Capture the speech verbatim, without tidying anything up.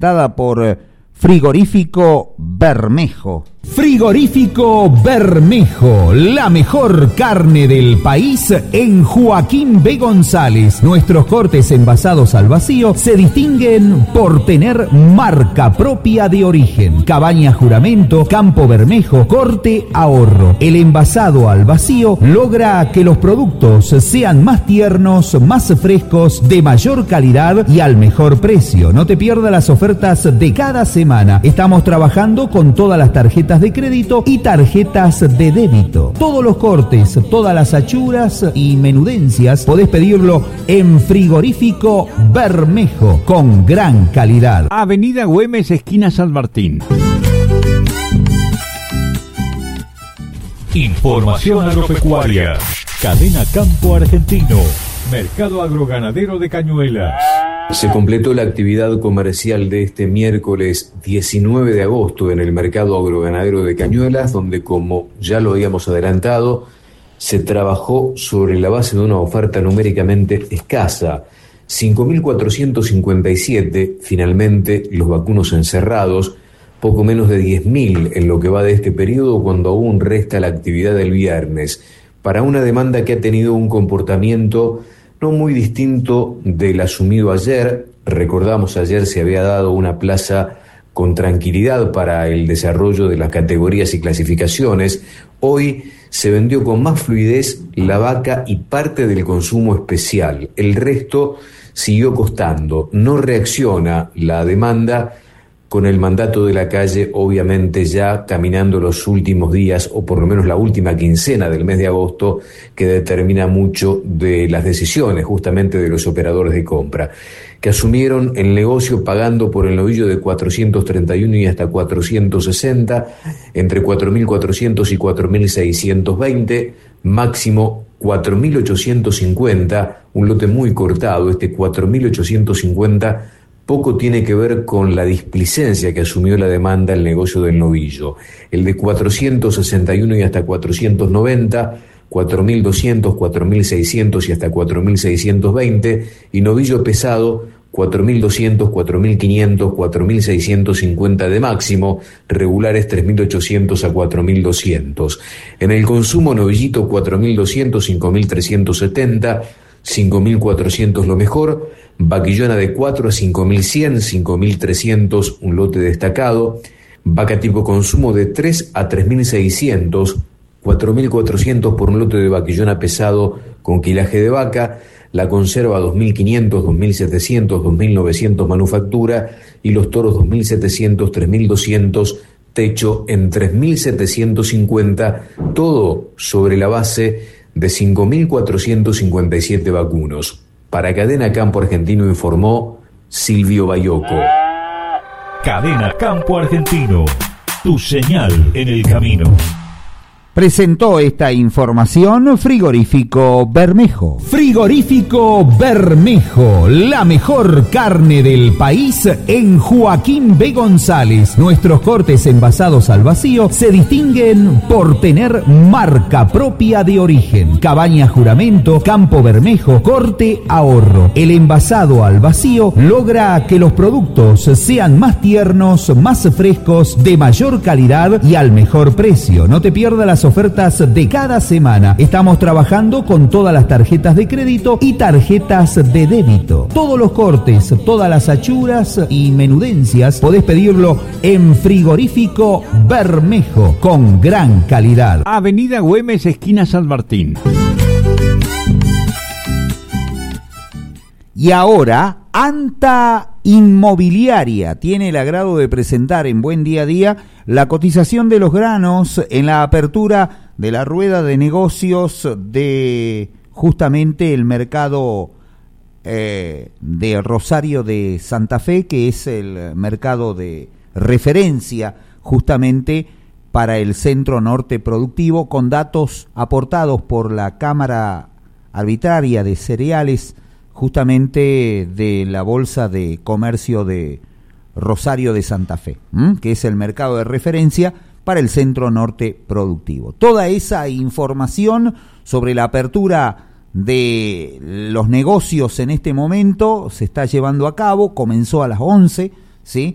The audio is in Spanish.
presentada por Frigorífico Bermejo. Frigorífico Bermejo, la mejor carne del país en Joaquín B. González. Nuestros cortes envasados al vacío se distinguen por tener marca propia de origen. Cabaña Juramento, Campo Bermejo, Corte Ahorro. El envasado al vacío logra que los productos sean más tiernos, más frescos, de mayor calidad y al mejor precio. No te pierdas las ofertas de cada semana. Estamos trabajando con todas las tarjetas de crédito y tarjetas de débito. Todos los cortes, todas las achuras y menudencias podés pedirlo en Frigorífico Bermejo con gran calidad. Avenida Güemes, esquina San Martín. Información agropecuaria. Cadena Campo Argentino. Mercado agroganadero de Cañuelas. Se completó la actividad comercial de este miércoles diecinueve de agosto en el mercado agroganadero de Cañuelas, donde, como ya lo habíamos adelantado, se trabajó sobre la base de una oferta numéricamente escasa. cinco mil cuatrocientos cincuenta y siete, finalmente, los vacunos encerrados, poco menos de diez mil en lo que va de este periodo, cuando aún resta la actividad del viernes, para una demanda que ha tenido un comportamiento no muy distinto del asumido ayer. Recordamos, ayer se había dado una plaza con tranquilidad para el desarrollo de las categorías y clasificaciones. Hoy se vendió con más fluidez la vaca y parte del consumo especial. El resto siguió costando. No reacciona la demanda con el mandato de la calle, obviamente ya caminando los últimos días, o por lo menos la última quincena del mes de agosto, que determina mucho de las decisiones justamente de los operadores de compra, que asumieron el negocio pagando por el novillo de cuatrocientos treinta y uno y hasta cuatrocientos sesenta, entre cuatro mil cuatrocientos y cuatro mil seiscientos veinte, máximo cuatro mil ochocientos cincuenta, un lote muy cortado. Este cuatro mil ochocientos cincuenta poco tiene que ver con la displicencia que asumió la demanda el negocio del novillo. El de cuatrocientos sesenta y uno y hasta cuatrocientos noventa, cuatro mil doscientos, cuatro mil seiscientos y hasta cuatro mil seiscientos veinte, y novillo pesado, cuatro mil doscientos, cuatro mil quinientos, cuatro mil seiscientos cincuenta de máximo, regulares tres mil ochocientos a cuatro mil doscientos. En el consumo, novillito cuatro mil doscientos, cinco mil trescientos setenta, cinco mil cuatrocientos lo mejor, vaquillona de cuatro a cinco mil cien, cinco mil trescientos un lote destacado, vaca tipo consumo de tres a tres mil seiscientos, cuatro mil cuatrocientos por un lote de vaquillona pesado con quilaje de vaca, la conserva dos mil quinientos, dos mil setecientos, dos mil novecientos manufactura, y los toros dos mil setecientos, tres mil doscientos, techo en tres mil setecientos cincuenta, todo sobre la base de cinco mil cuatrocientos cincuenta y siete vacunos. Para Cadena Campo Argentino informó Silvio Bayoco. Cadena Campo Argentino, tu señal en el camino. Presentó esta información Frigorífico Bermejo. Frigorífico Bermejo, la mejor carne del país en Joaquín B. González. Nuestros cortes envasados al vacío se distinguen por tener marca propia de origen. Cabaña Juramento, Campo Bermejo, Corte Ahorro. El envasado al vacío logra que los productos sean más tiernos, más frescos, de mayor calidad y al mejor precio. No te pierdas las ofertas de cada semana. Estamos trabajando con todas las tarjetas de crédito y tarjetas de débito. Todos los cortes, todas las achuras y menudencias podés pedirlo en Frigorífico Bermejo con gran calidad. Avenida Güemes, esquina San Martín. Y ahora, Anta Inmobiliaria tiene el agrado de presentar en Buen Día a Día la cotización de los granos en la apertura de la rueda de negocios de justamente el mercado eh, de Rosario de Santa Fe, que es el mercado de referencia justamente para el Centro Norte Productivo, con datos aportados por la Cámara Arbitraria de Cereales justamente de la Bolsa de Comercio de Rosario de Santa Fe, ¿m? que es el mercado de referencia para el Centro Norte Productivo. Toda esa información sobre la apertura de los negocios en este momento se está llevando a cabo, comenzó a las once, ¿sí?